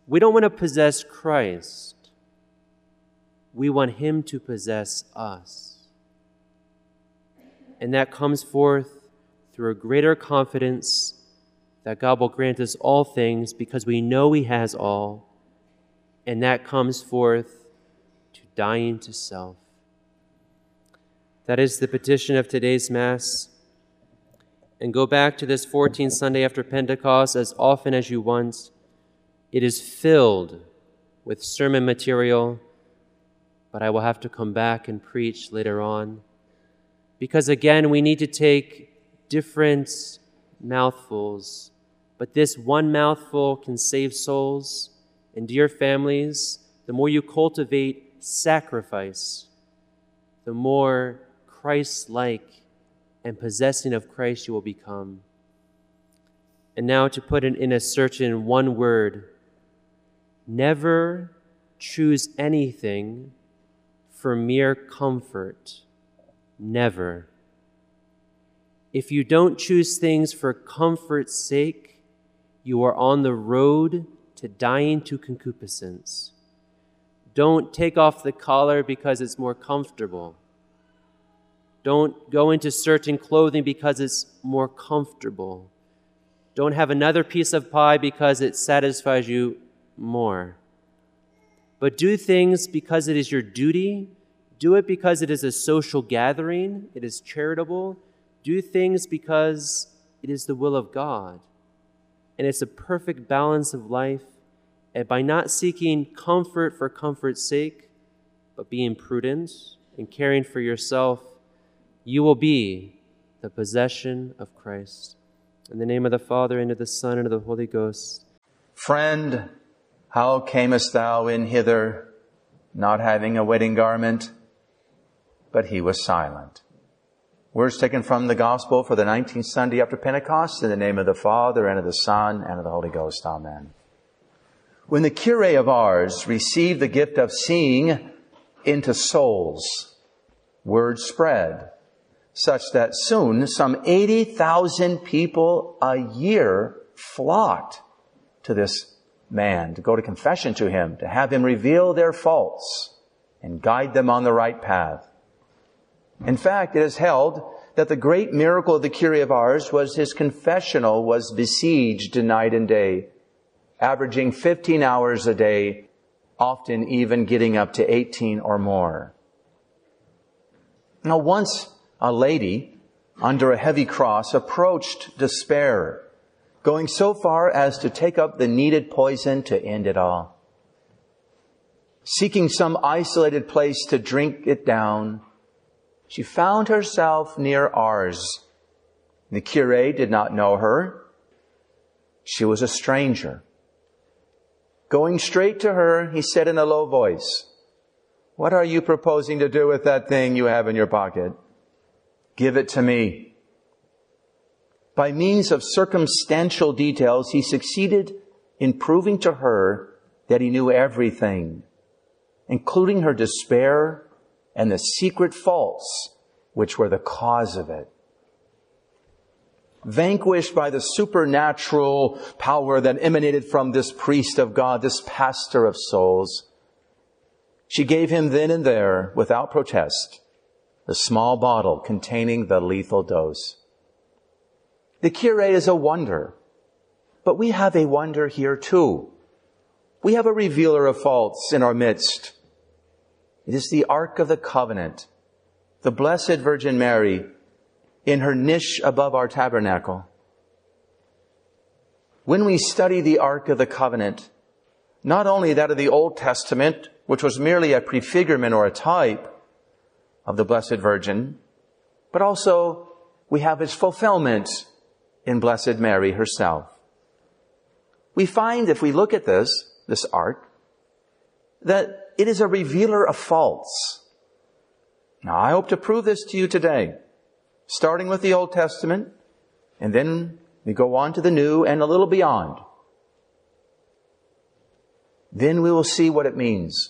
We don't want to possess Christ. We want him to possess us. And that comes forth through a greater confidence that God will grant us all things because we know he has all. And that comes forth to dying to self. That is the petition of today's Mass. And go back to this 14th Sunday after Pentecost as often as you want. It is filled with sermon material, but I will have to come back and preach later on. Because again, we need to take different mouthfuls, but this one mouthful can save souls. And dear families, the more you cultivate sacrifice, the more Christ-like and possessing of Christ you will become. And now to put it in a certain one word, never choose anything for mere comfort. Never. If you don't choose things for comfort's sake, you are on the road to dying to concupiscence. Don't take off the collar because it's more comfortable. Don't go into certain clothing because it's more comfortable. Don't have another piece of pie because it satisfies you more. But do things because it is your duty. Do it because it is a social gathering. It is charitable. Do things because it is the will of God. And it's a perfect balance of life. And by not seeking comfort for comfort's sake, but being prudent and caring for yourself, you will be the possession of Christ. In the name of the Father, and of the Son, and of the Holy Ghost. Friend, how camest thou in hither, not having a wedding garment? But he was silent. Words taken from the Gospel for the 19th Sunday after Pentecost, in the name of the Father, and of the Son, and of the Holy Ghost. Amen. When the curé of Ars received the gift of seeing into souls, word spread, such that soon some 80,000 people a year flocked to this man to go to confession to him, to have him reveal their faults and guide them on the right path. In fact, it is held that the great miracle of the curé of Ars was his confessional was besieged night and day, averaging 15 hours a day, often even getting up to 18 or more. Now, once a lady under a heavy cross approached despair, going so far as to take up the needed poison to end it all. Seeking some isolated place to drink it down, she found herself near Ars. The curé did not know her. She was a stranger. Going straight to her, he said in a low voice, "What are you proposing to do with that thing you have in your pocket? Give it to me." By means of circumstantial details, he succeeded in proving to her that he knew everything, including her despair and the secret faults which were the cause of it. Vanquished by the supernatural power that emanated from this priest of God, this pastor of souls, she gave him then and there, without protest, the small bottle containing the lethal dose. The curé is a wonder, but we have a wonder here too. We have a revealer of faults in our midst. It is the Ark of the Covenant, the Blessed Virgin Mary, in her niche above our tabernacle. When we study the Ark of the Covenant, not only that of the Old Testament, which was merely a prefigurement or a type of the Blessed Virgin, but also we have its fulfillment in Blessed Mary herself. We find, if we look at this ark, that it is a revealer of faults. Now, I hope to prove this to you today, starting with the Old Testament, and then we go on to the New and a little beyond. Then we will see what it means.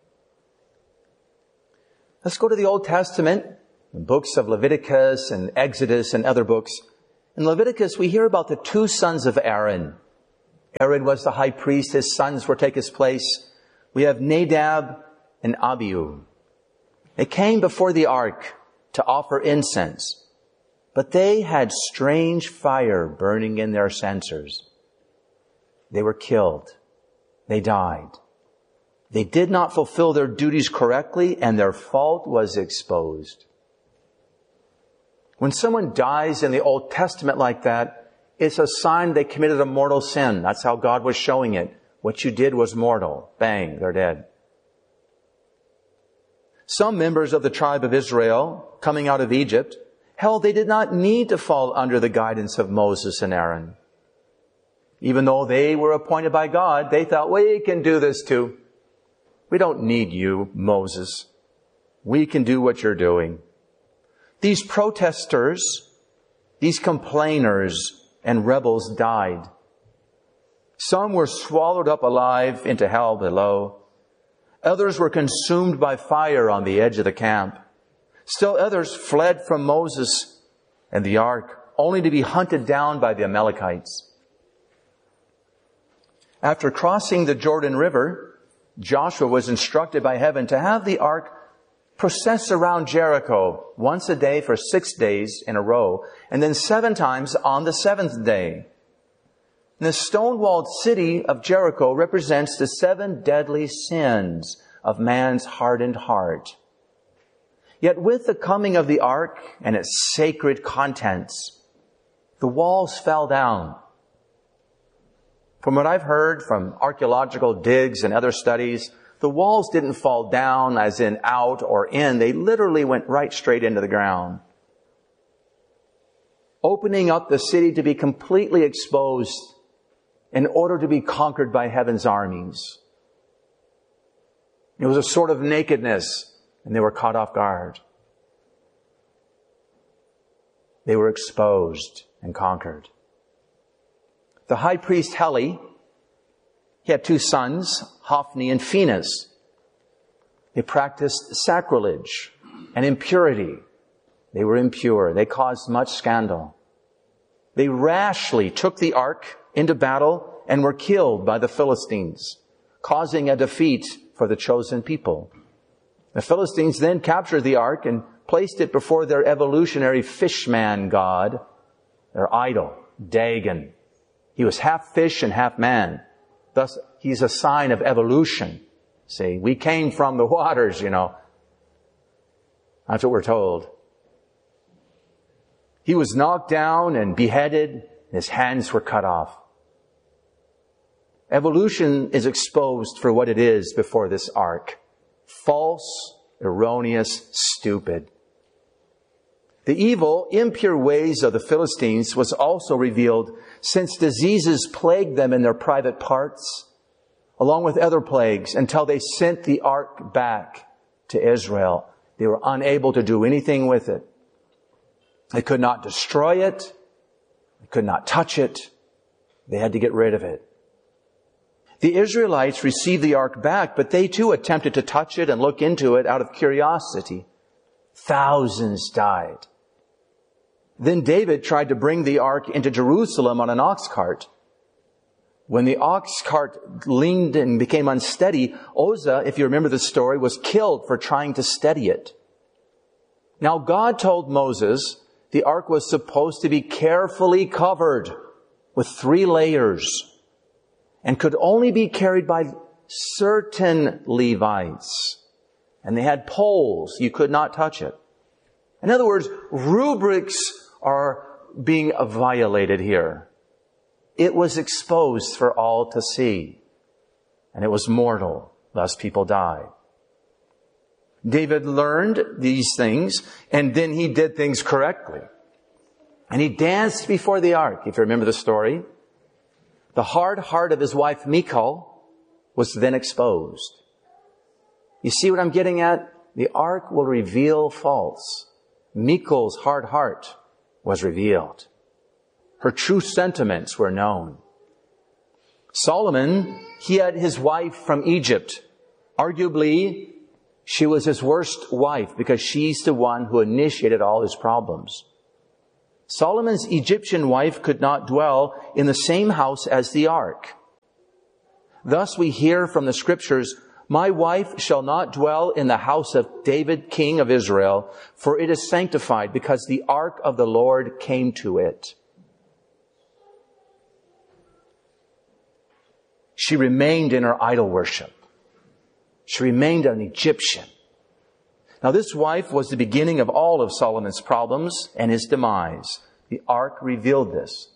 Let's go to the Old Testament, the books of Leviticus and Exodus and other books. In Leviticus, we hear about the two sons of Aaron, Aaron was the high priest. His sons were to take his place. We have Nadab and Abihu. They came before the ark to offer incense, but they had strange fire burning in their censers. They were killed. They died. They did not fulfill their duties correctly, and their fault was exposed. When someone dies in the Old Testament like that, it's a sign they committed a mortal sin. That's how God was showing it. What you did was mortal. Bang, they're dead. Some members of the tribe of Israel, coming out of Egypt, held they did not need to fall under the guidance of Moses and Aaron. Even though they were appointed by God, they thought, we can do this too. We don't need you, Moses. We can do what you're doing. These protesters, these complainers and rebels died. Some were swallowed up alive into hell below. Others were consumed by fire on the edge of the camp. Still others fled from Moses and the ark, only to be hunted down by the Amalekites. After crossing the Jordan River, Joshua was instructed by heaven to have the ark process around Jericho once a day for 6 days in a row, and then 7 times on the 7th day. And the stone-walled city of Jericho represents the 7 deadly sins of man's hardened heart. Yet with the coming of the ark and its sacred contents, the walls fell down. From what I've heard from archaeological digs and other studies, the walls didn't fall down as in out or in. They literally went right straight into the ground, opening up the city to be completely exposed in order to be conquered by heaven's armies. It was a sort of nakedness, and they were caught off guard. They were exposed and conquered. The high priest Heli, he had 2 sons, Hophni and Phinehas. They practiced sacrilege and impurity. They were impure. They caused much scandal. They rashly took the ark into battle and were killed by the Philistines, causing a defeat for the chosen people. The Philistines then captured the ark and placed it before their evolutionary fishman god, their idol, Dagon. He was half fish and half man. Thus, he's a sign of evolution. See, we came from the waters, you know. That's what we're told. He was knocked down and beheaded. His hands were cut off. Evolution is exposed for what it is before this ark. False, erroneous, stupid. The evil, impure ways of the Philistines was also revealed since diseases plagued them in their private parts, along with other plagues, until they sent the ark back to Israel. They were unable to do anything with it. They could not destroy it. They could not touch it. They had to get rid of it. The Israelites received the ark back, but they too attempted to touch it and look into it out of curiosity. Thousands died. Then David tried to bring the ark into Jerusalem on an ox cart. When the ox cart leaned and became unsteady, Uzzah, if you remember the story, was killed for trying to steady it. Now God told Moses the ark was supposed to be carefully covered with 3 layers and could only be carried by certain Levites. And they had poles. You could not touch it. In other words, rubrics are being violated here. It was exposed for all to see. And it was mortal. Thus people died. David learned these things, and then he did things correctly. And he danced before the ark, if you remember the story. The hard heart of his wife Michal was then exposed. You see what I'm getting at? The ark will reveal faults. Michal's hard heart was revealed. Her true sentiments were known. Solomon, he had his wife from Egypt. Arguably, she was his worst wife because she's the one who initiated all his problems. Solomon's Egyptian wife could not dwell in the same house as the ark. Thus we hear from the Scriptures, "My wife shall not dwell in the house of David, king of Israel, for it is sanctified, because the ark of the Lord came to it." She remained in her idol worship. She remained an Egyptian. Now this wife was the beginning of all of Solomon's problems and his demise. The ark revealed this.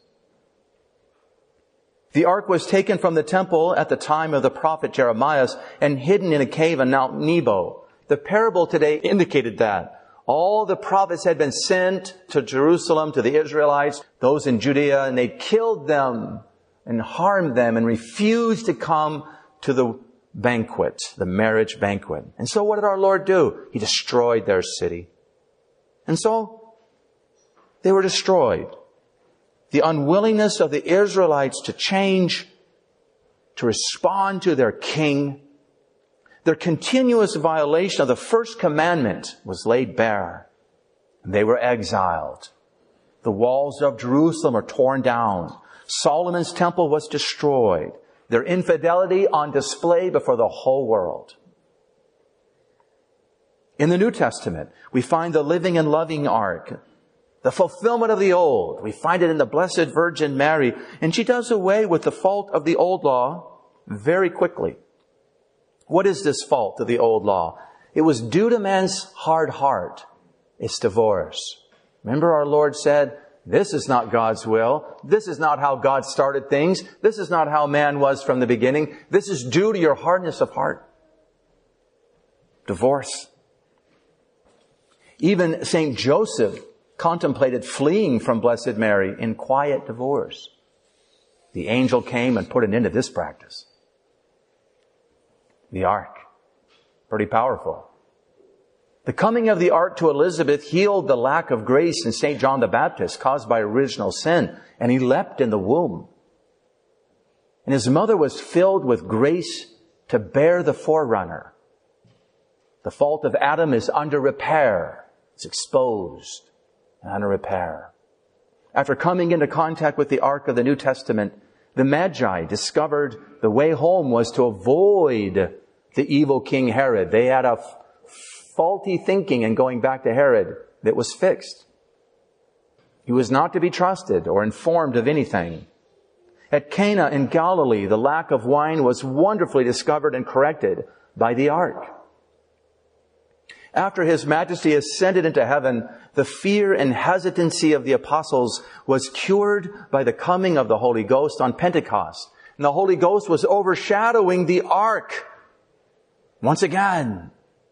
The ark was taken from the temple at the time of the prophet Jeremiah and hidden in a cave on Mount Nebo. The parable today indicated that. All the prophets had been sent to Jerusalem, to the Israelites, those in Judea, and they killed them and harmed them and refused to come to the banquet, the marriage banquet. And so what did our Lord do? He destroyed their city. And so they were destroyed. The unwillingness of the Israelites to change, to respond to their king, their continuous violation of the first commandment was laid bare. They were exiled. The walls of Jerusalem are torn down. Solomon's temple was destroyed. Their infidelity on display before the whole world. In the New Testament, we find the living and loving ark, the fulfillment of the old. We find it in the Blessed Virgin Mary, and she does away with the fault of the old law very quickly. What is this fault of the old law? It was due to man's hard heart. It's divorce. Remember our Lord said, "This is not God's will. This is not how God started things. This is not how man was from the beginning. This is due to your hardness of heart." Divorce. Even St. Joseph contemplated fleeing from Blessed Mary in quiet divorce. The angel came and put an end to this practice. The ark. Pretty powerful. The coming of the ark to Elizabeth healed the lack of grace in St. John the Baptist caused by original sin, and he leapt in the womb. And his mother was filled with grace to bear the forerunner. The fault of Adam is under repair. It's exposed and under repair. After coming into contact with the ark of the New Testament, the Magi discovered the way home was to avoid the evil King Herod. They had a faulty thinking in going back to Herod that was fixed. He was not to be trusted or informed of anything. At Cana in Galilee, the lack of wine was wonderfully discovered and corrected by the ark. After His Majesty ascended into heaven, the fear and hesitancy of the apostles was cured by the coming of the Holy Ghost on Pentecost. And the Holy Ghost was overshadowing the ark once again,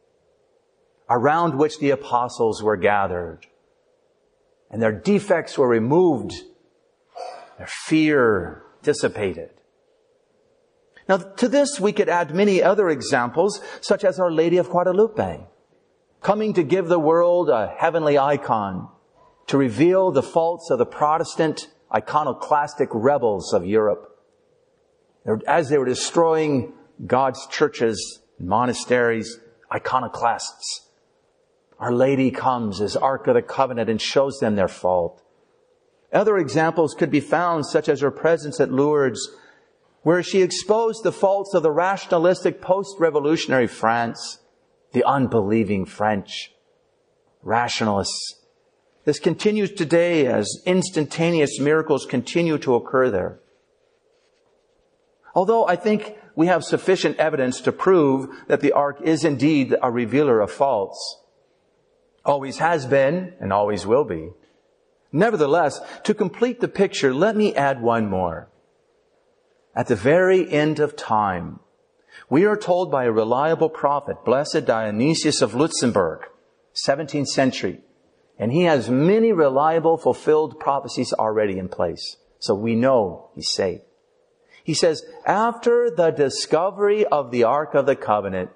around which the apostles were gathered. And their defects were removed, their fear dissipated. Now, to this we could add many other examples, such as Our Lady of Guadalupe, coming to give the world a heavenly icon, to reveal the faults of the Protestant iconoclastic rebels of Europe. As they were destroying God's churches, monasteries, iconoclasts, Our Lady comes as Ark of the Covenant and shows them their fault. Other examples could be found, such as her presence at Lourdes, where she exposed the faults of the rationalistic post-revolutionary France, the unbelieving French rationalists. This continues today as instantaneous miracles continue to occur there. Although I think we have sufficient evidence to prove that the ark is indeed a revealer of faults. Always has been and always will be. Nevertheless, to complete the picture, let me add one more. At the very end of time, we are told by a reliable prophet, Blessed Dionysius of Luxembourg, 17th century, and he has many reliable fulfilled prophecies already in place. So we know he's safe. He says, after the discovery of the Ark of the Covenant,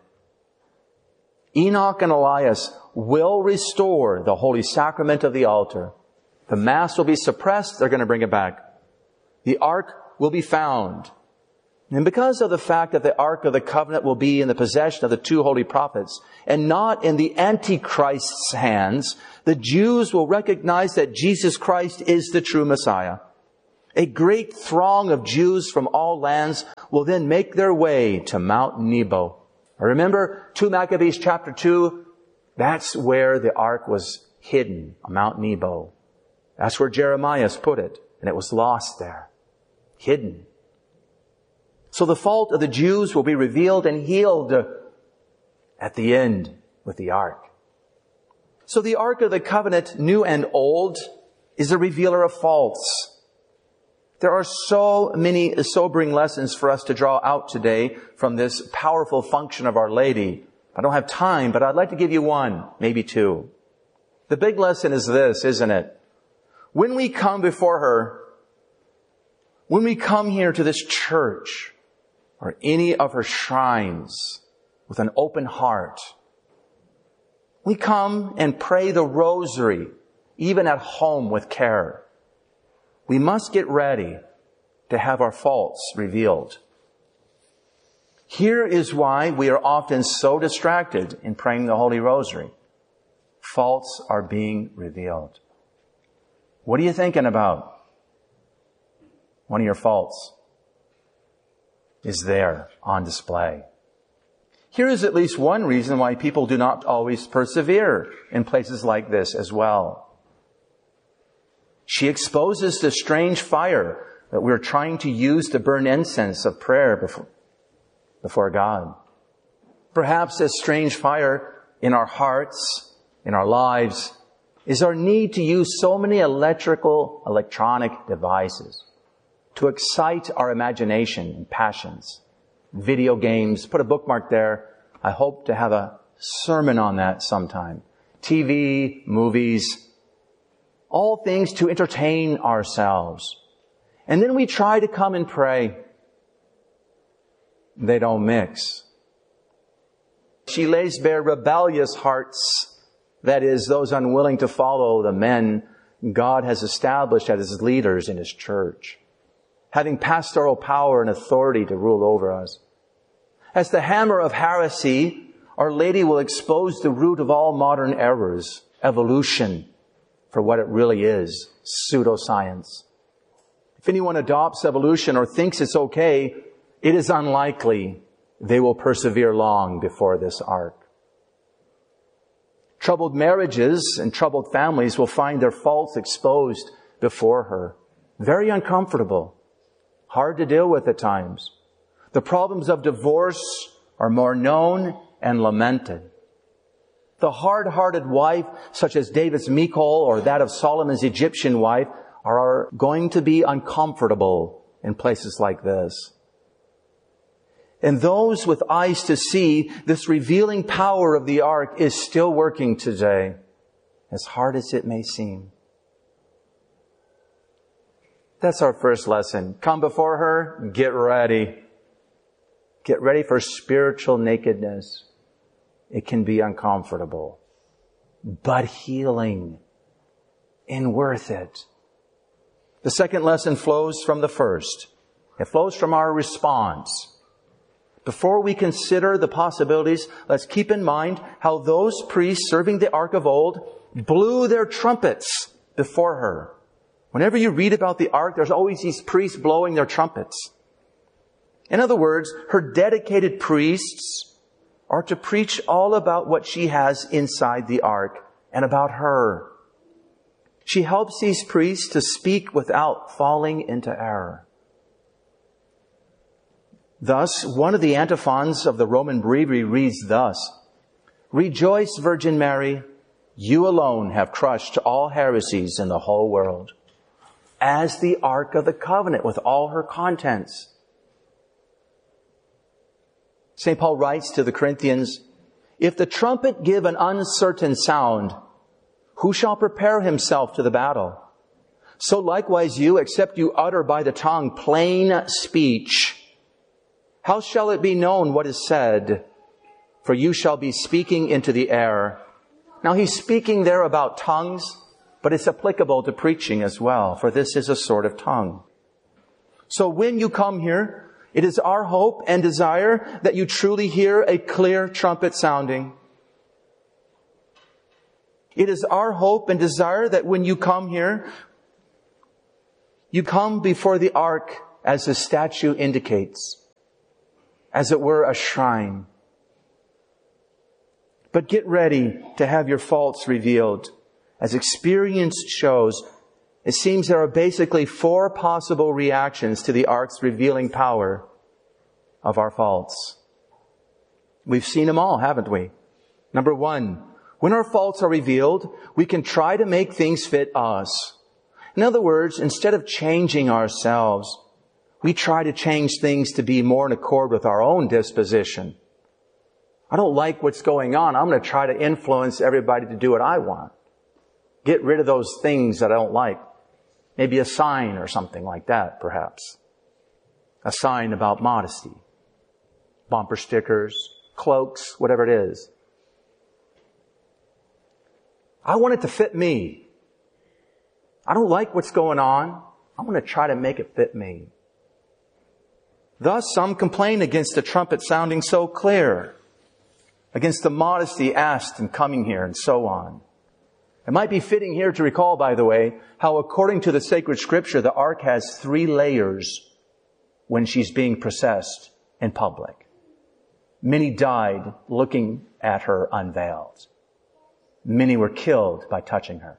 Enoch and Elias will restore the holy sacrament of the altar. The Mass will be suppressed. They're going to bring it back. The Ark will be found. And because of the fact that the Ark of the Covenant will be in the possession of the two holy prophets and not in the Antichrist's hands, the Jews will recognize that Jesus Christ is the true Messiah. A great throng of Jews from all lands will then make their way to Mount Nebo. Remember 2 Maccabees chapter 2? That's where the ark was hidden, on Mount Nebo. That's where Jeremiah put it, and it was lost there. Hidden. So the fault of the Jews will be revealed and healed at the end with the ark. So the Ark of the Covenant, new and old, is a revealer of faults. There are so many sobering lessons for us to draw out today from this powerful function of Our Lady. I don't have time, but I'd like to give you one, maybe two. The big lesson is this, isn't it? When we come before her, when we come here to this church or any of her shrines with an open heart, we come and pray the rosary, even at home with care. We must get ready to have our faults revealed. Here is why we are often so distracted in praying the Holy Rosary. Faults are being revealed. What are you thinking about? One of your faults is there on display. Here is at least one reason why people do not always persevere in places like this as well. She exposes the strange fire that we're trying to use to burn incense of prayer before God. Perhaps this strange fire in our hearts, in our lives, is our need to use so many electronic devices to excite our imagination and passions. Video games, put a bookmark there. I hope to have a sermon on that sometime. TV, movies, all things to entertain ourselves. And then we try to come and pray. They don't mix. She lays bare rebellious hearts, that is, those unwilling to follow the men God has established as His leaders in His church, having pastoral power and authority to rule over us. As the hammer of heresy, Our Lady will expose the root of all modern errors, evolution, for what it really is, pseudoscience. If anyone adopts evolution or thinks it's okay, it is unlikely they will persevere long before this ark. Troubled marriages and troubled families will find their faults exposed before her. Very uncomfortable. Hard to deal with at times. The problems of divorce are more known and lamented. The hard-hearted wife, such as David's Michal or that of Solomon's Egyptian wife, are going to be uncomfortable in places like this. And those with eyes to see, this revealing power of the ark is still working today, as hard as it may seem. That's our first lesson. Come before her, get ready. Get ready for spiritual nakedness. It can be uncomfortable, but healing and worth it. The second lesson flows from the first. It flows from our response. Before we consider the possibilities, let's keep in mind how those priests serving the ark of old blew their trumpets before her. Whenever you read about the ark, there's always these priests blowing their trumpets. In other words, her dedicated priests are to preach all about what she has inside the ark and about her. She helps these priests to speak without falling into error. Thus, one of the antiphons of the Roman Breviary reads thus: "Rejoice, Virgin Mary, you alone have crushed all heresies in the whole world," as the Ark of the Covenant with all her contents. St. Paul writes to the Corinthians, "If the trumpet give an uncertain sound, who shall prepare himself to the battle? So likewise you, except you utter by the tongue plain speech, how shall it be known what is said? For you shall be speaking into the air." Now he's speaking there about tongues, but it's applicable to preaching as well, for this is a sort of tongue. So when you come here, it is our hope and desire that you truly hear a clear trumpet sounding. It is our hope and desire that when you come here, You come before the ark as the statue indicates, as it were a shrine. But get ready to have your faults revealed. As experience shows, it seems there are basically 4 possible reactions to the ark's revealing power of our faults. We've seen them all, haven't we? Number 1, when our faults are revealed, we can try to make things fit us. In other words, instead of changing ourselves, we try to change things to be more in accord with our own disposition. I don't like what's going on. I'm going to try to influence everybody to do what I want. Get rid of those things that I don't like. Maybe a sign or something like that, perhaps. A sign about modesty. Bumper stickers, cloaks, whatever it is. I want it to fit me. I don't like what's going on. I'm going to try to make it fit me. Thus, some complain against the trumpet sounding so clear, against the modesty asked in coming here, and so on. It might be fitting here to recall, by the way, how according to the sacred scripture, the ark has 3 layers when she's being processed in public. Many died looking at her unveiled. Many were killed by touching her.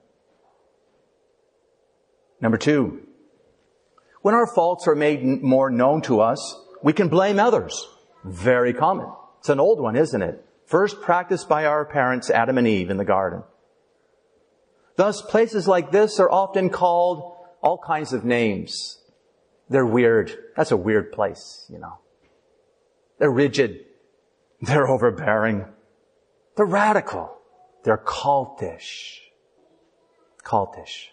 Number 2, when our faults are made more known to us, we can blame others. Very common. It's an old one, isn't it? First practiced by our parents, Adam and Eve, in the garden. Thus, places like this are often called all kinds of names. They're weird. That's a weird place, you know. They're rigid. They're overbearing. They're radical. They're cultish. Cultish.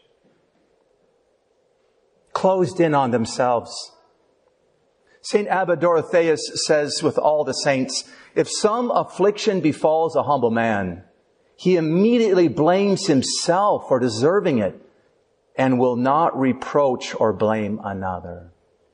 Closed in on themselves. St. Abba Dorotheus says with all the saints, if some affliction befalls a humble man, he immediately blames himself for deserving it and will not reproach or blame another.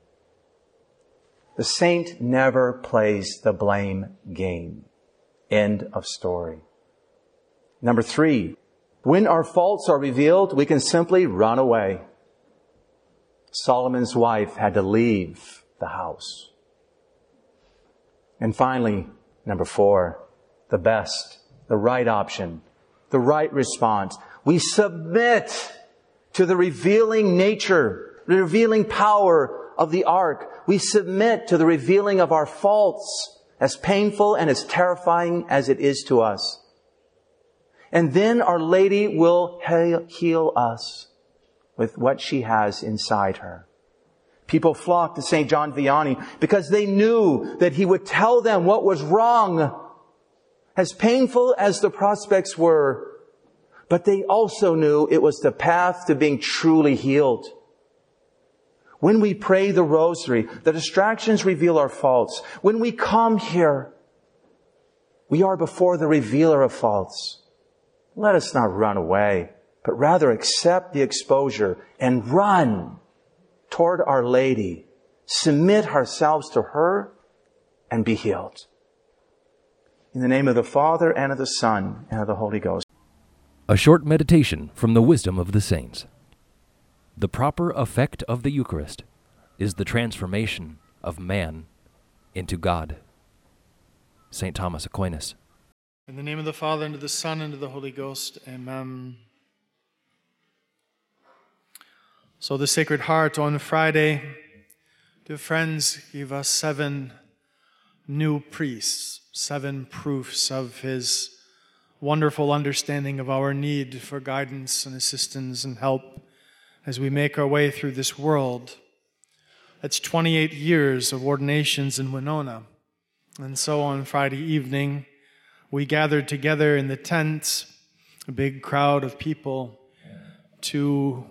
The saint never plays the blame game. End of story. Number 3, when our faults are revealed, we can simply run away. Solomon's wife had to leave the house. And finally, number 4, the best, the right option, the right response. We submit to the revealing nature, the revealing power of the ark. We submit to the revealing of our faults, as painful and as terrifying as it is to us. And then Our Lady will heal us with what she has inside her. People flocked to St. John Vianney because they knew that he would tell them what was wrong, as painful as the prospects were. But they also knew it was the path to being truly healed. When we pray the rosary, the distractions reveal our faults. When we come here, we are before the revealer of faults. Let us not run away, but rather accept the exposure and run toward Our Lady. Submit ourselves to her and be healed. In the name of the Father, and of the Son, and of the Holy Ghost. A short meditation from the wisdom of the saints. The proper effect of the Eucharist is the transformation of man into God. St. Thomas Aquinas. In the name of the Father, and of the Son, and of the Holy Ghost. Amen. So the Sacred Heart on Friday, dear friends, gave us 7 new priests, 7 proofs of his wonderful understanding of our need for guidance and assistance and help as we make our way through this world. That's 28 years of ordinations in Winona. And so on Friday evening, we gathered together in the tent, a big crowd of people, to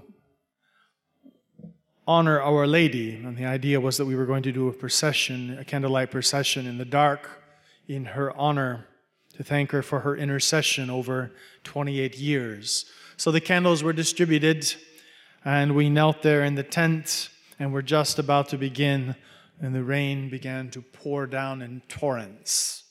honor Our Lady. And the idea was that we were going to do a procession, a candlelight procession in the dark in her honor, to thank her for her intercession over 28 years. So the candles were distributed, and we knelt there in the tent, and were just about to begin, and the rain began to pour down in torrents.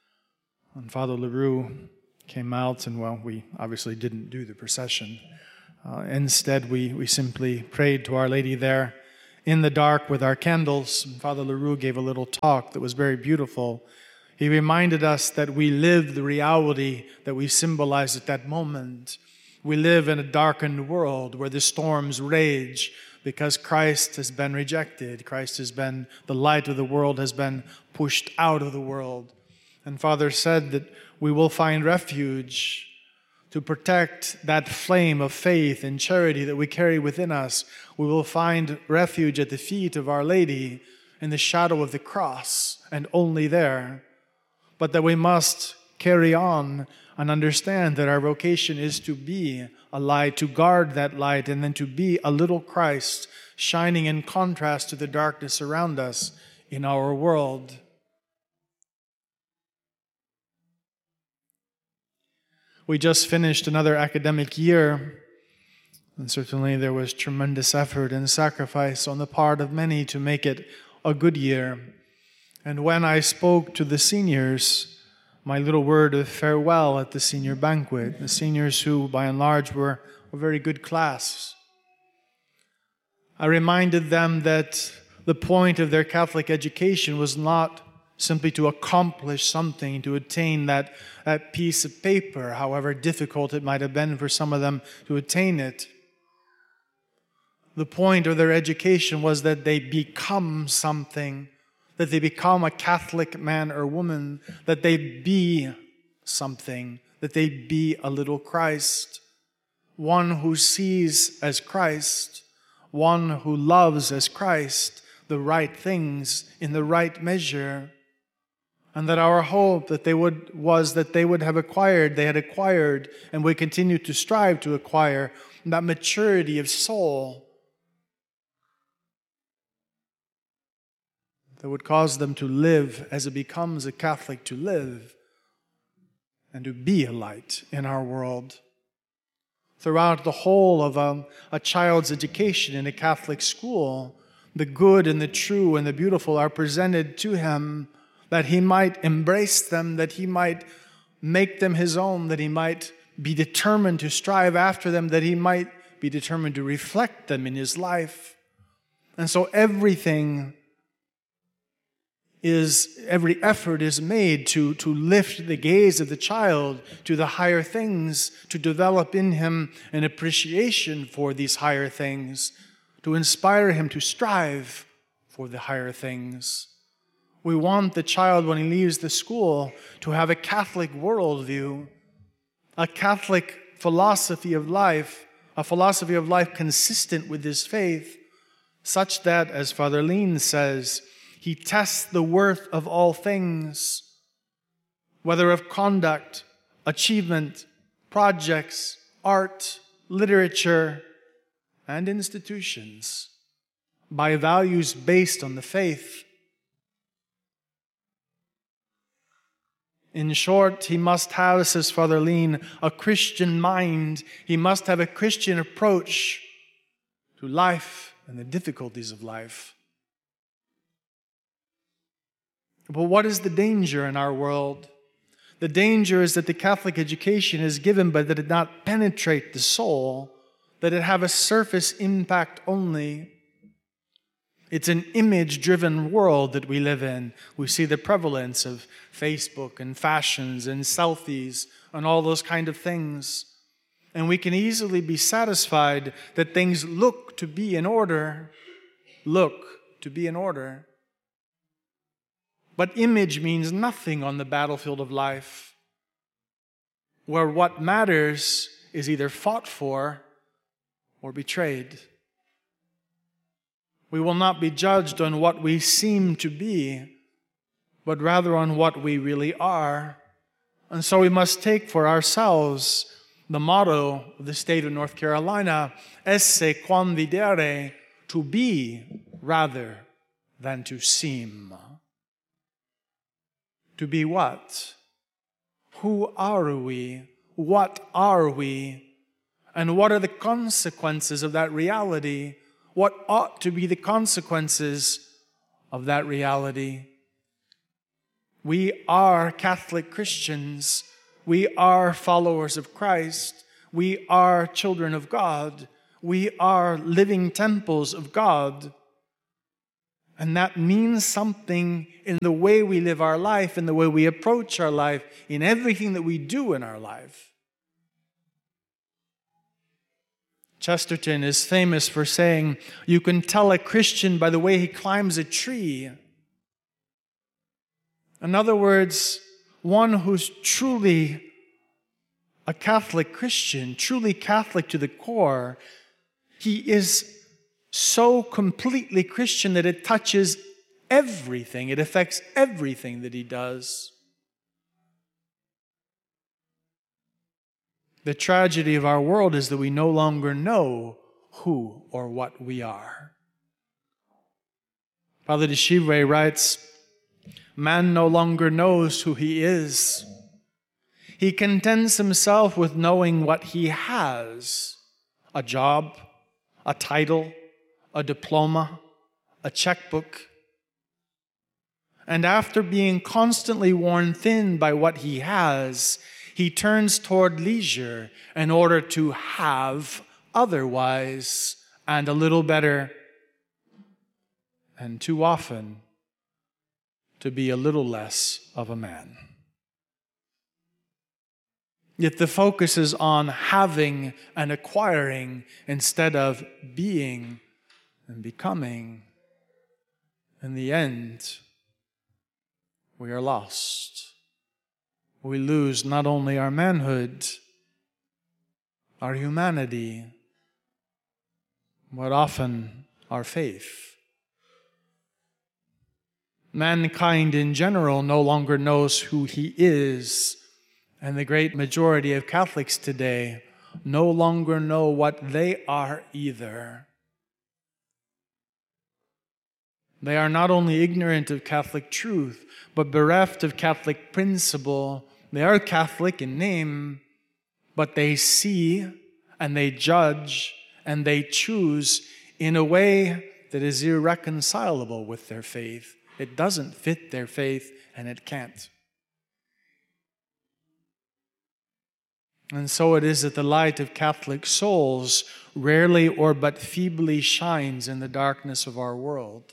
And Father LaRue came out, and well, we obviously didn't do the procession. Instead, we simply prayed to Our Lady there in the dark with our candles. Father LaRue gave a little talk that was very beautiful. He reminded us that we live the reality that we symbolize at that moment. We live in a darkened world where the storms rage because Christ has been rejected. Christ has been, the light of the world has been pushed out of the world. And Father said that we will find refuge to protect that flame of faith and charity that we carry within us. We will find refuge at the feet of Our Lady in the shadow of the cross, and only there. But that we must carry on and understand that our vocation is to be a light, to guard that light, and then to be a little Christ shining in contrast to the darkness around us in our world. We just finished another academic year, and certainly there was tremendous effort and sacrifice on the part of many to make it a good year. And when I spoke to the seniors, my little word of farewell at the senior banquet, the seniors who by and large were a very good class, I reminded them that the point of their Catholic education was not simply to accomplish something, to attain that piece of paper, however difficult it might have been for some of them to attain it. The point of their education was that they become something, that they become a Catholic man or woman, that they be something, that they be a little Christ, one who sees as Christ, one who loves as Christ the right things in the right measure, and that our hope that they would have acquired, they had acquired, and we continue to strive to acquire that maturity of soul that would cause them to live as it becomes a Catholic to live and to be a light in our world. Throughout the whole of a child's education in a Catholic school, the good and the true and the beautiful are presented to him, that he might embrace them, that he might make them his own, that he might be determined to strive after them, that he might be determined to reflect them in his life. And so every effort is made to lift the gaze of the child to the higher things, to develop in him an appreciation for these higher things, to inspire him to strive for the higher things. We want the child, when he leaves the school, to have a Catholic worldview, a Catholic philosophy of life, a philosophy of life consistent with his faith, such that, as Father Lean says, he tests the worth of all things, whether of conduct, achievement, projects, art, literature, and institutions, by values based on the faith. In short, he must have, says Father Lean, a Christian mind. He must have a Christian approach to life and the difficulties of life. But what is the danger in our world? The danger is that the Catholic education is given, but that it not penetrate the soul, that it have a surface impact only. It's an image-driven world that we live in. We see the prevalence of Facebook and fashions and selfies and all those kind of things. And we can easily be satisfied that things look to be in order. But image means nothing on the battlefield of life, where what matters is either fought for or betrayed. We will not be judged on what we seem to be, but rather on what we really are. And so we must take for ourselves the motto of the state of North Carolina, esse quam videre, to be rather than to seem. To be what? Who are we? What are we? And what are the consequences of that reality? What ought to be the consequences of that reality? We are Catholic Christians. We are followers of Christ. We are children of God. We are living temples of God. And that means something in the way we live our life, in the way we approach our life, in everything that we do in our life. Chesterton is famous for saying, you can tell a Christian by the way he climbs a tree. In other words, one who's truly a Catholic Christian, truly Catholic to the core, he is so completely Christian that it touches everything. It affects everything that he does. The tragedy of our world is that we no longer know who or what we are. Father de Chivray writes, man no longer knows who he is. He contents himself with knowing what he has: a job, a title, a diploma, a checkbook. And after being constantly worn thin by what he has, he turns toward leisure in order to have otherwise and a little better, and too often to be a little less of a man. Yet the focus is on having and acquiring instead of being and becoming. In the end, we are lost. We lose not only our manhood, our humanity, but often our faith. Mankind in general no longer knows who he is, and the great majority of Catholics today no longer know what they are either. They are not only ignorant of Catholic truth, but bereft of Catholic principle. They are Catholic in name, but they see and they judge and they choose in a way that is irreconcilable with their faith. It doesn't fit their faith, and it can't. And so it is that the light of Catholic souls rarely or but feebly shines in the darkness of our world.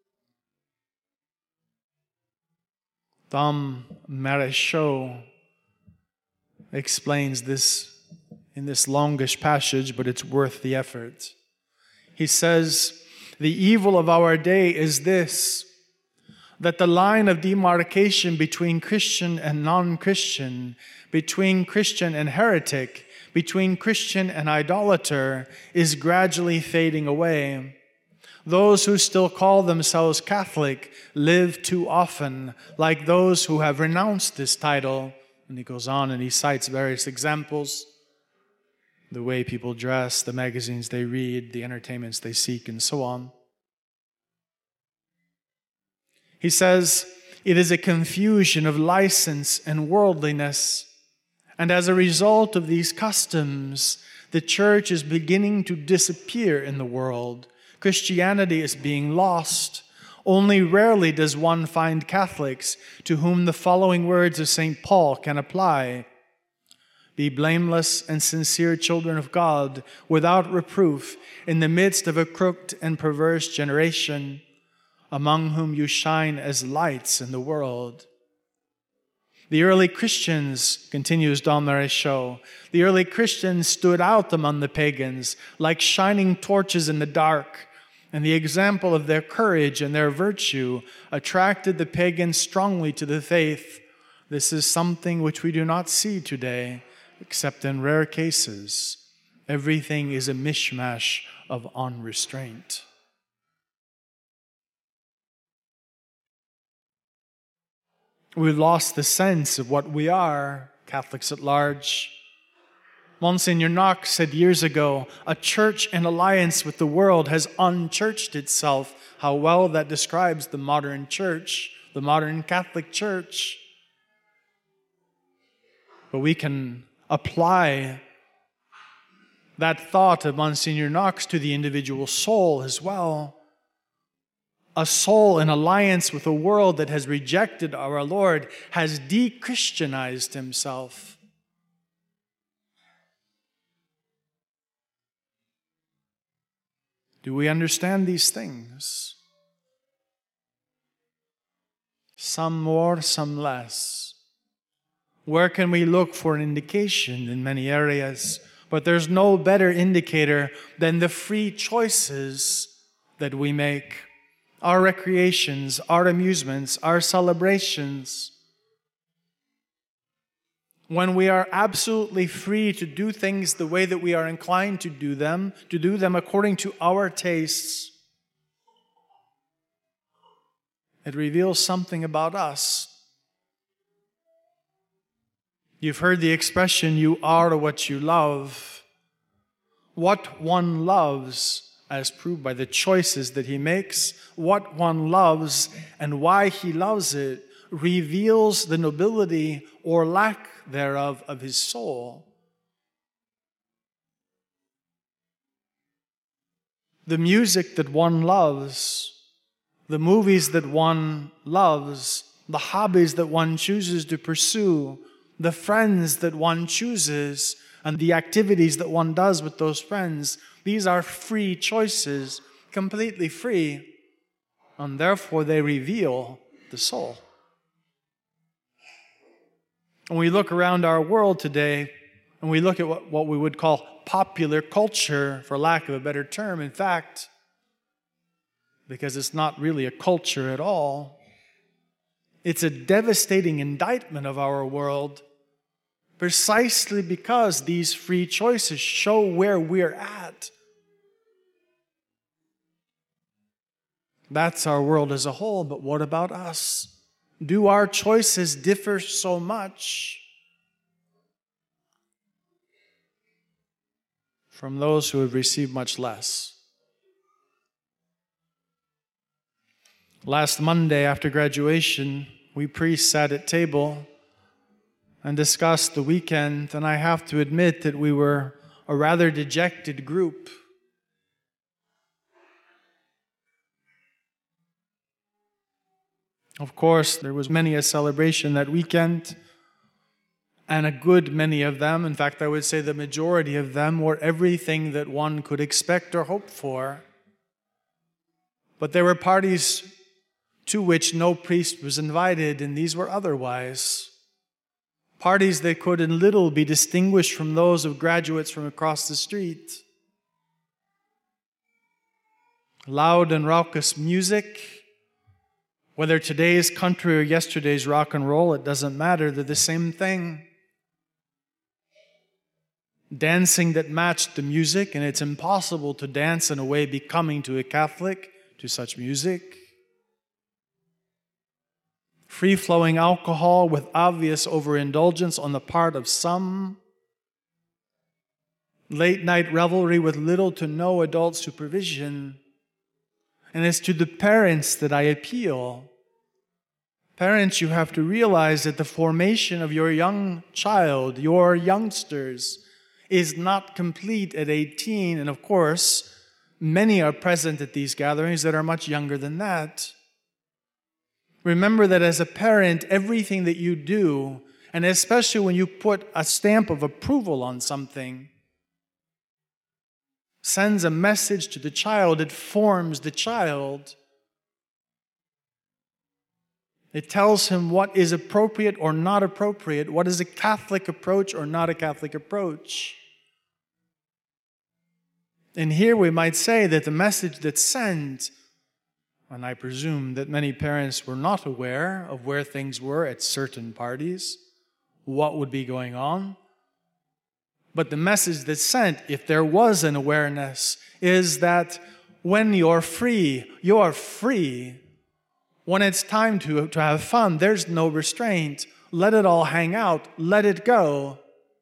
Dom Maréchaux explains this in this longish passage, but it's worth the effort. He says, the evil of our day is this, that the line of demarcation between Christian and non-Christian, between Christian and heretic, between Christian and idolater, is gradually fading away. Those who still call themselves Catholic live too often like those who have renounced this title. And he goes on and he cites various examples: the way people dress, the magazines they read, the entertainments they seek, and so on. He says, it is a confusion of license and worldliness. And as a result of these customs, the church is beginning to disappear in the world. Christianity is being lost. Only rarely does one find Catholics to whom the following words of St. Paul can apply: be blameless and sincere children of God, without reproof, in the midst of a crooked and perverse generation, among whom you shine as lights in the world. The early Christians, continues Dom Maréchaux, the early Christians stood out among the pagans like shining torches in the dark, and the example of their courage and their virtue attracted the pagans strongly to the faith. This is something which we do not see today, except in rare cases. Everything is a mishmash of unrestraint. We've lost the sense of what we are, Catholics at large. Monsignor Knox said years ago, a church in alliance with the world has unchurched itself. How well that describes the modern church, the modern Catholic Church. But we can apply that thought of Monsignor Knox to the individual soul as well. A soul in alliance with a world that has rejected our Lord has de-Christianized himself. Do we understand these things? Some more, some less. Where can we look for an indication? In many areas. But there's no better indicator than the free choices that we make. Our recreations, our amusements, our celebrations. When we are absolutely free to do things the way that we are inclined to do them according to our tastes, it reveals something about us. You've heard the expression, you are what you love. What one loves, as proved by the choices that he makes, what one loves and why he loves it, reveals the nobility or lack thereof of his soul. The music that one loves, the movies that one loves, the hobbies that one chooses to pursue, the friends that one chooses, and the activities that one does with those friends, these are free choices, completely free, and therefore they reveal the soul. When we look around our world today, and we look at what we would call popular culture, for lack of a better term, in fact, because it's not really a culture at all, it's a devastating indictment of our world, precisely because these free choices show where we're at. That's our world as a whole, but what about us? Do our choices differ so much from those who have received much less? Last Monday after graduation, we priests sat at table and discussed the weekend, and I have to admit that we were a rather dejected group. Of course, there was many a celebration that weekend, and a good many of them, in fact, I would say the majority of them, were everything that one could expect or hope for. But there were parties to which no priest was invited, and these were otherwise. Parties that could in little be distinguished from those of graduates from across the street. Loud and raucous music, whether today's country or yesterday's rock and roll, it doesn't matter, they're the same thing. Dancing that matched the music, and it's impossible to dance in a way becoming to a Catholic to such music. Free-flowing alcohol with obvious overindulgence on the part of some. Late-night revelry with little to no adult supervision. And it's to the parents that I appeal. Parents, you have to realize that the formation of your young child, your youngsters, is not complete at 18. And of course, many are present at these gatherings that are much younger than that. Remember that as a parent, everything that you do, and especially when you put a stamp of approval on something, sends a message to the child. It forms the child. It tells him what is appropriate or not appropriate, what is a Catholic approach or not a Catholic approach. And here we might say that the message that's sent, and I presume that many parents were not aware of where things were at certain parties, what would be going on. But the message that's sent, if there was an awareness, is that when you're free, you're free. When it's time to have fun, there's no restraint. Let it all hang out. Let it go.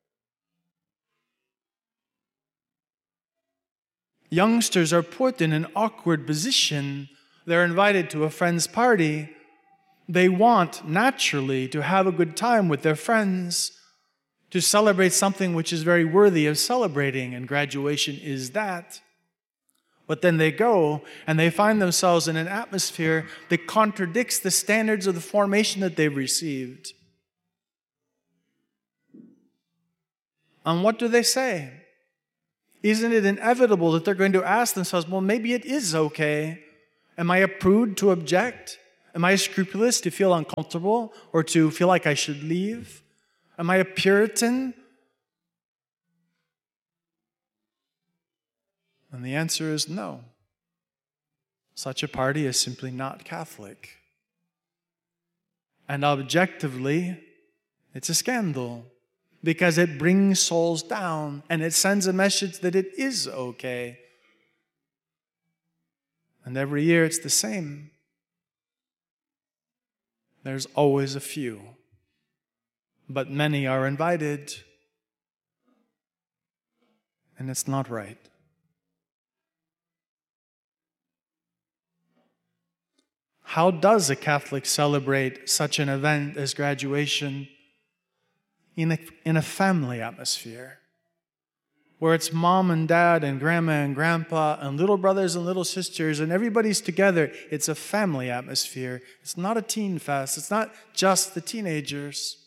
Youngsters are put in an awkward position. They're invited to a friend's party. They want, naturally, to have a good time with their friends, to celebrate something which is very worthy of celebrating, and graduation is that. But then they go and they find themselves in an atmosphere that contradicts the standards of the formation that they've received. And what do they say? isn't it inevitable that they're going to ask themselves, well, maybe it is okay. Am I a prude to object? Am I scrupulous to feel uncomfortable or to feel like I should leave? Am I a Puritan? And the answer is no. Such a party is simply not Catholic. And objectively, it's a scandal because it brings souls down and it sends a message that it is okay. And every year it's the same. There's always a few, but many are invited, and it's not right. How does a Catholic celebrate such an event as graduation? In a family atmosphere, where it's mom and dad and grandma and grandpa and little brothers and little sisters and everybody's together. It's a family atmosphere. It's not a teen fest. It's not just the teenagers.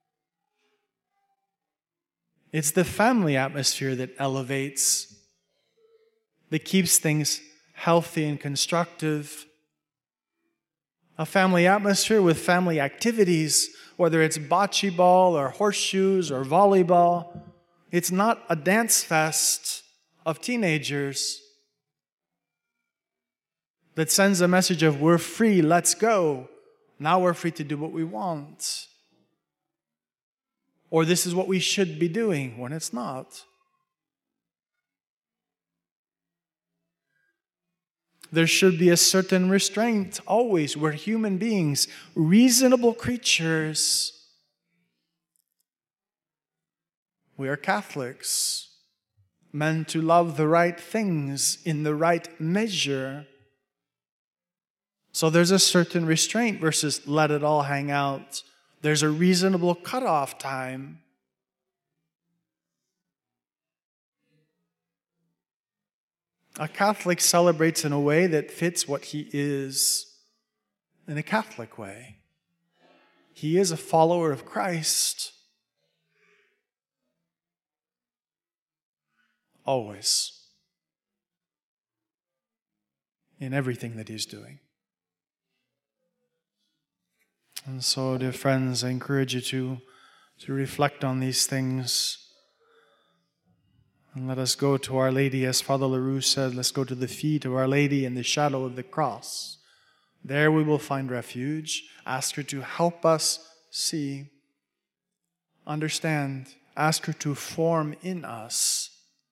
It's the family atmosphere that elevates, that keeps things healthy and constructive. A family atmosphere with family activities, whether it's bocce ball or horseshoes or volleyball. It's not a dance fest of teenagers that sends a message of we're free, let's go. Now we're free to do what we want. Or this is what we should be doing when it's not. There should be a certain restraint always. We're human beings, reasonable creatures. We are Catholics, meant to love the right things in the right measure. So there's a certain restraint versus let it all hang out. There's a reasonable cutoff time. A Catholic celebrates in a way that fits what he is in a Catholic way. He is a follower of Christ. Always. In everything that he's doing. And so, dear friends, I encourage you to reflect on these things. And let us go to Our Lady, as Father LaRue said, let's go to the feet of Our Lady in the shadow of the cross. There we will find refuge. Ask her to help us see, understand. Ask her to form in us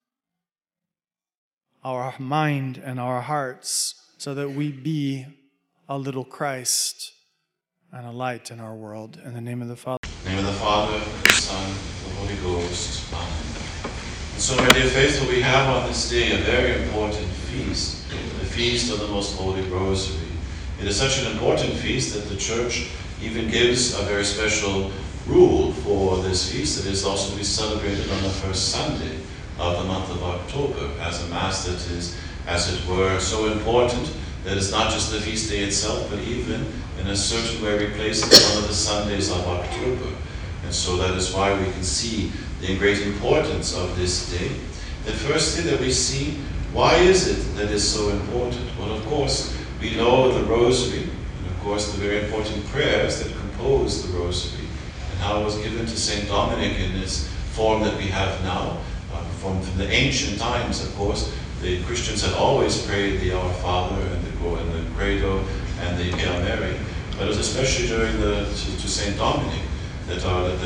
our mind and our hearts so that we be a little Christ and a light in our world. In the name of the Father. In the name of the Father, the Son, and the Holy Ghost. Amen. And so, my dear faithful, we have on this day a very important feast, the Feast of the Most Holy Rosary. It is such an important feast that the Church even gives a very special rule for this feast. It is also to be celebrated on the first Sunday of the month of October as a Mass that is, as it were, so important that it's not just the feast day itself, but even in a certain way replaced one of the Sundays of October. And so that is why we can see the great importance of this day. The first thing that we see, why is it that is so important? Well, of course, we know the Rosary, and of course the very important prayers that compose the Rosary, and how it was given to St. Dominic in this form that we have now. From the ancient times, of course, the Christians had always prayed the Our Father and the Credo and the Hail Mary, but it was especially during to St. Dominic that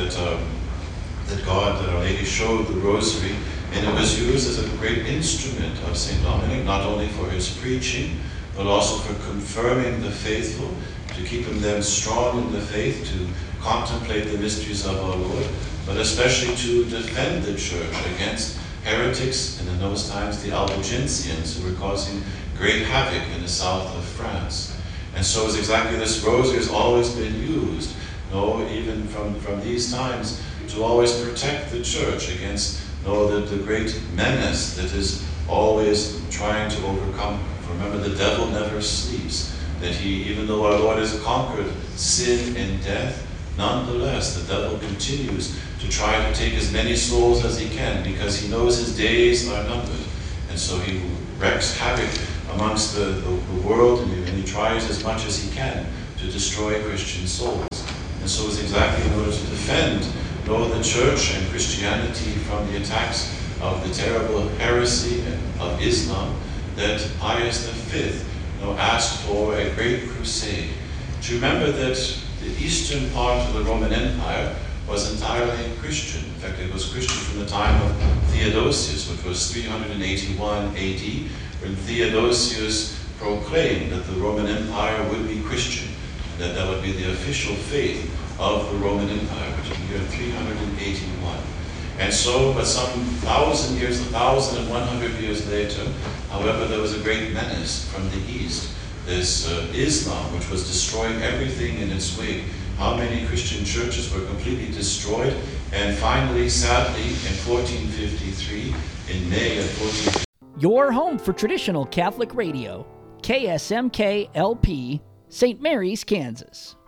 Our Lady showed the Rosary, and it was used as a great instrument of St. Dominic, not only for his preaching, but also for confirming the faithful, to keep them strong in the faith, to contemplate the mysteries of our Lord, but especially to defend the Church against heretics, and in those times the Albigensians, who were causing great havoc in the south of France. And so it's exactly this Rosary has always been used, even from these times, to always protect the Church against the great menace that is always trying to overcome her. For remember, the devil never sleeps, that even though our Lord has conquered sin and death, nonetheless, the devil continues to try to take as many souls as he can, because he knows his days are numbered. And so he wreaks havoc amongst the world, and he tries as much as he can to destroy Christian souls. And so it's exactly in order to defend the church and Christianity from the attacks of the terrible heresy of Islam that Pius V asked for a great crusade. To remember that the eastern part of the Roman Empire was entirely Christian. In fact, it was Christian from the time of Theodosius, which was 381 AD, when Theodosius proclaimed that the Roman Empire would be Christian, and that would be the official faith of the Roman Empire, which is in the year 381. And so, but some 1,100 years later, however, there was a great menace from the east, this Islam, which was destroying everything in its wake. How many Christian churches were completely destroyed? And finally, sadly, in 1453, in May of 1453, your home for traditional Catholic radio, KSMK LP, St. Mary's, Kansas.